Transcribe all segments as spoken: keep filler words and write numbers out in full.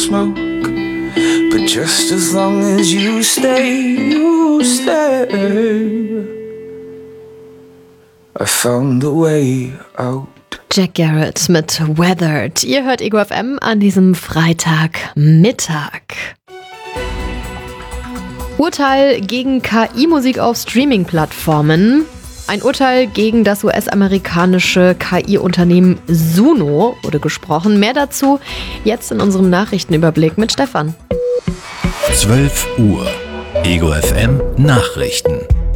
smoke, but just as long as you stay, you stay. I found a way out. Jack Garrett mit Weathered. Ihr hört Ego F M an diesem Freitagmittag. Urteil gegen K I-Musik auf Streaming-Plattformen. Ein Urteil gegen das U S-amerikanische K I-Unternehmen Suno wurde gesprochen. Mehr dazu jetzt in unserem Nachrichtenüberblick mit Stefan. zwölf Uhr. Ego F M Nachrichten.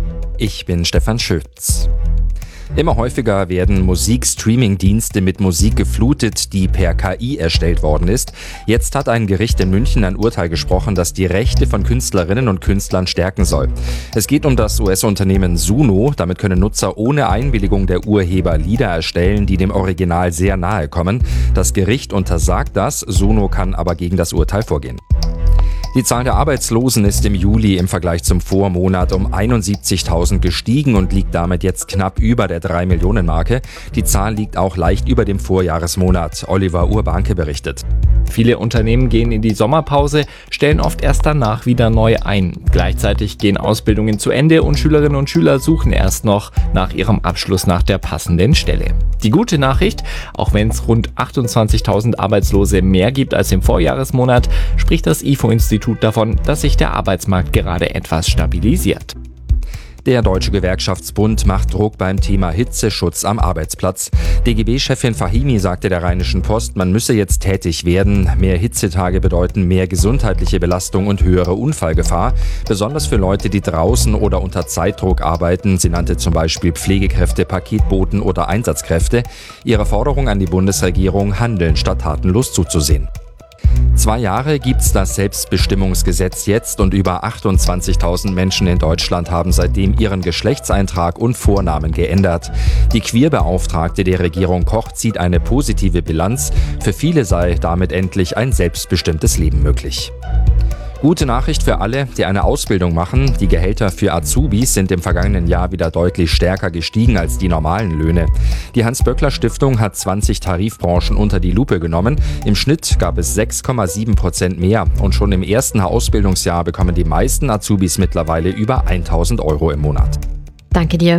Ich bin Stefan Schütz. Immer häufiger werden Musikstreaming-Dienste mit Musik geflutet, die per K I erstellt worden ist. Jetzt hat ein Gericht in München ein Urteil gesprochen, das die Rechte von Künstlerinnen und Künstlern stärken soll. Es geht um das U S-Unternehmen Suno. Damit können Nutzer ohne Einwilligung der Urheber Lieder erstellen, die dem Original sehr nahe kommen. Das Gericht untersagt das, Suno kann aber gegen das Urteil vorgehen. Die Zahl der Arbeitslosen ist im Juli im Vergleich zum Vormonat um einundsiebzigtausend gestiegen und liegt damit jetzt knapp über der drei Millionen Marke. Die Zahl liegt auch leicht über dem Vorjahresmonat. Oliver Urbanke berichtet. Viele Unternehmen gehen in die Sommerpause, stellen oft erst danach wieder neu ein. Gleichzeitig gehen Ausbildungen zu Ende und Schülerinnen und Schüler suchen erst noch nach ihrem Abschluss nach der passenden Stelle. Die gute Nachricht, auch wenn es rund achtundzwanzigtausend Arbeitslose mehr gibt als im Vorjahresmonat, spricht das I F O-Institut davon, dass sich der Arbeitsmarkt gerade etwas stabilisiert. Der Deutsche Gewerkschaftsbund macht Druck beim Thema Hitzeschutz am Arbeitsplatz. D G B-Chefin Fahimi sagte der Rheinischen Post, man müsse jetzt tätig werden. Mehr Hitzetage bedeuten mehr gesundheitliche Belastung und höhere Unfallgefahr. Besonders für Leute, die draußen oder unter Zeitdruck arbeiten. Sie nannte zum Beispiel Pflegekräfte, Paketboten oder Einsatzkräfte. Ihre Forderung an die Bundesregierung, handeln statt tatenlos zuzusehen. Zwei Jahre gibt's das Selbstbestimmungsgesetz jetzt und über achtundzwanzigtausend Menschen in Deutschland haben seitdem ihren Geschlechtseintrag und Vornamen geändert. Die Queerbeauftragte der Regierung Koch zieht eine positive Bilanz. Für viele sei damit endlich ein selbstbestimmtes Leben möglich. Gute Nachricht für alle, die eine Ausbildung machen. Die Gehälter für Azubis sind im vergangenen Jahr wieder deutlich stärker gestiegen als die normalen Löhne. Die Hans-Böckler-Stiftung hat zwanzig Tarifbranchen unter die Lupe genommen. Im Schnitt gab es sechs Komma sieben Prozent mehr. Und schon im ersten Ausbildungsjahr bekommen die meisten Azubis mittlerweile über tausend Euro im Monat. Danke dir.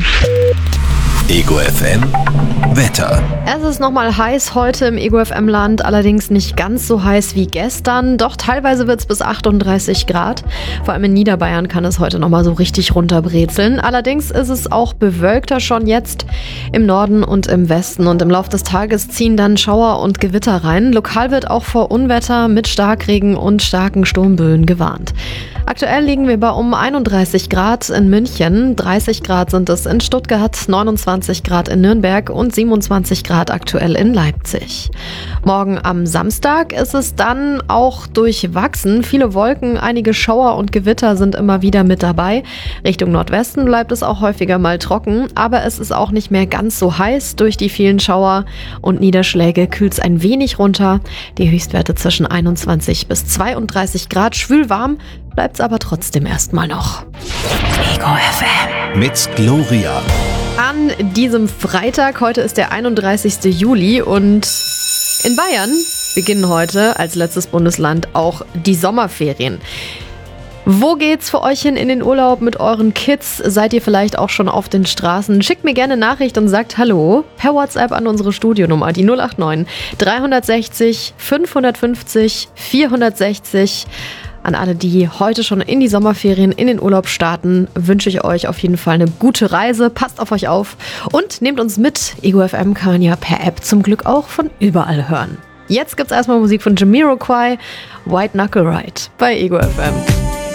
Ego F M Wetter. Es ist nochmal heiß heute im Ego F M-Land, allerdings nicht ganz so heiß wie gestern. Doch teilweise wird es bis achtunddreißig Grad. Vor allem in Niederbayern kann es heute nochmal so richtig runterbrezeln. Allerdings ist es auch bewölkter schon jetzt im Norden und im Westen. Und im Laufe des Tages ziehen dann Schauer und Gewitter rein. Lokal wird auch vor Unwetter mit Starkregen und starken Sturmböen gewarnt. Aktuell liegen wir bei um einunddreißig Grad in München, dreißig Grad sind es in Stuttgart, neunundzwanzig Grad in Nürnberg und siebenundzwanzig Grad aktuell in Leipzig. Morgen am Samstag ist es dann auch durchwachsen. Viele Wolken, einige Schauer und Gewitter sind immer wieder mit dabei. Richtung Nordwesten bleibt es auch häufiger mal trocken, aber es ist auch nicht mehr ganz so heiß. Durch die vielen Schauer und Niederschläge kühlt es ein wenig runter. Die Höchstwerte zwischen einundzwanzig bis zweiunddreißig Grad, schwül warm. Bleibt's aber trotzdem erstmal noch. Ego F M. Mit Gloria. An diesem Freitag, heute ist der einunddreißigsten Juli und in Bayern beginnen heute als letztes Bundesland auch die Sommerferien. Wo geht's für euch hin in den Urlaub mit euren Kids? Seid ihr vielleicht auch schon auf den Straßen? Schickt mir gerne eine Nachricht und sagt Hallo per WhatsApp an unsere Studionummer, die null acht neun dreihundertsechzig fünfhundertfünfzig vierhundertsechzig. An alle, die heute schon in die Sommerferien, in den Urlaub starten, wünsche ich euch auf jeden Fall eine gute Reise. Passt auf euch auf und nehmt uns mit. Ego F M kann man ja per App zum Glück auch von überall hören. Jetzt gibt's erstmal Musik von Jamiroquai, White Knuckle Ride bei Ego F M.